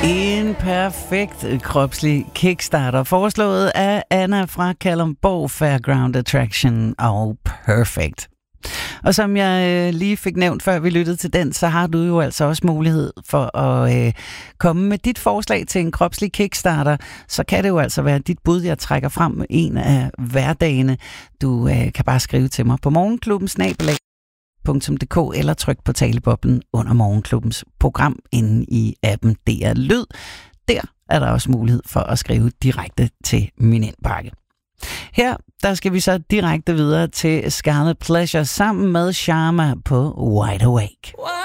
En perfekt kropslig kickstarter, foreslået af Anna fra Kalundborg Fairground Attraction og Perfect. Og som jeg lige fik nævnt, før vi lyttede til den, så har du jo altså også mulighed for at komme med dit forslag til en kropslig kickstarter. Så kan det jo altså være dit bud, jeg trækker frem en af hverdagene. Du kan bare skrive til mig på morgenklubben@dk eller tryk på taleboblen under Morgenklubbens program inde i appen DR Lyd. Der er der også mulighed for at skrive direkte til min indbakke. Her, der skal vi så direkte videre til Scarlet Pleasure sammen med Sharma på Wide Awake.